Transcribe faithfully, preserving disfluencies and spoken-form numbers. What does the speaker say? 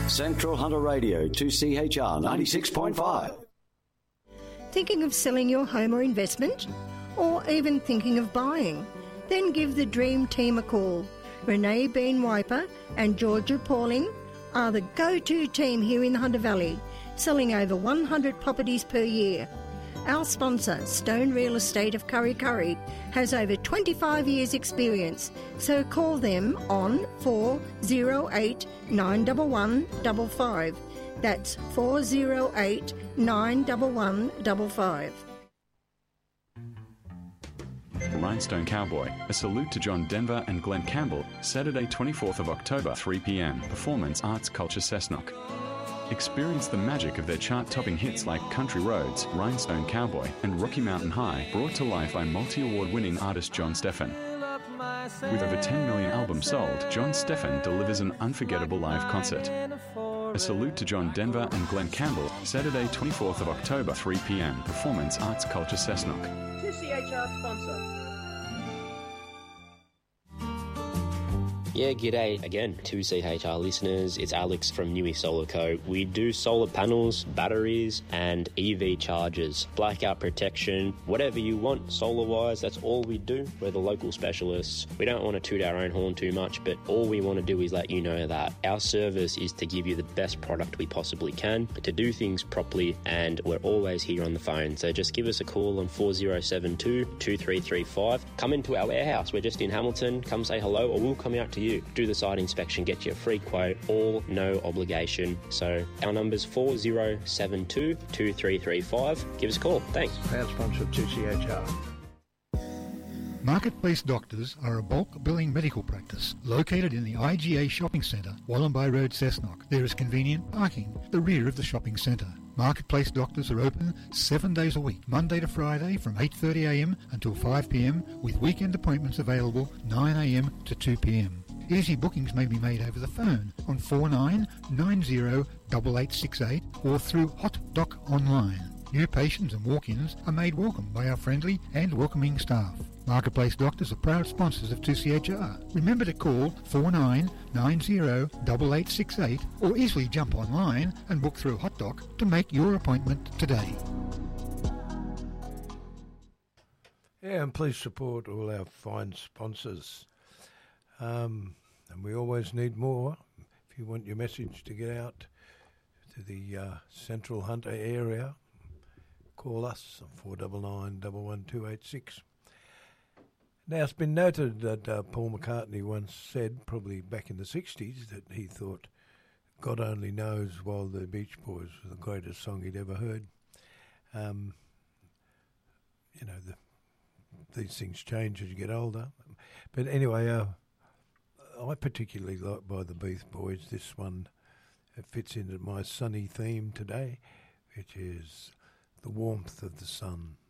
Central Hunter Radio, two C H R ninety-six point five. Thinking of selling your home or investment? Or even thinking of buying? Then give the Dream Team a call. Renee Bean Wiper and Georgia Pauling are the go-to team here in the Hunter Valley, selling over one hundred properties per year. Our sponsor, Stone Real Estate of Curry Curry, has over twenty-five years experience, so call them on four oh eight, nine one one, five five. That's four oh eight, nine one one, five five. Rhinestone Cowboy, a salute to John Denver and Glenn Campbell, Saturday twenty-fourth of October, three p m, Performance Arts Culture Cessnock. Experience the magic of their chart-topping hits like Country Roads, Rhinestone Cowboy, and Rocky Mountain High, brought to life by multi-award winning artist John Steffen. With over ten million albums sold, John Steffen delivers an unforgettable live concert. A salute to John Denver and Glenn Campbell, Saturday twenty-fourth of October, three p m, Performance Arts Culture Cessnock. two C H R sponsor. Yeah, g'day again, two C H R listeners. It's Alex from Newey Solar Co. We do solar panels, batteries, and E V chargers, blackout protection, whatever you want solar-wise. That's all we do. We're the local specialists. We don't want to toot our own horn too much, but all we want to do is let you know that our service is to give you the best product we possibly can, to do things properly, and we're always here on the phone. So just give us a call on four oh seven two, two three three five. Come into our warehouse. We're just in Hamilton. Come say hello, or we'll come out to you. Do the site inspection, get you a free quote, all no obligation. So our number's four oh seven two, two three three five. Give us a call. Thanks. Proud sponsor of two C H R. Marketplace Doctors are a bulk billing medical practice located in the I G A Shopping Centre, Wallumbye Road, Cessnock. There is convenient parking at the rear of the shopping centre. Marketplace Doctors are open seven days a week, Monday to Friday from eight thirty a m until five p m, with weekend appointments available nine a m to two p m. Easy bookings may be made over the phone on four nine nine zero eight eight six eight or through HotDoc Online. New patients and walk-ins are made welcome by our friendly and welcoming staff. Marketplace Doctors are proud sponsors of two C H R. Remember to call four nine nine zero eight eight six eight or easily jump online and book through HotDoc to make your appointment today. Yeah, and please support all our fine sponsors. Um, and we always need more. If you want your message to get out to the uh, Central Hunter area, call us on four nine nine, one one two eight six. Now, it's been noted that uh, Paul McCartney once said, probably back in the sixties, that he thought God Only Knows While the Beach Boys were the greatest song he'd ever heard. Um, you know, the, these things change as you get older. But anyway, uh, I particularly like By the Beach Boys. This one it fits into my sunny theme today, which is The Warmth of the Sun.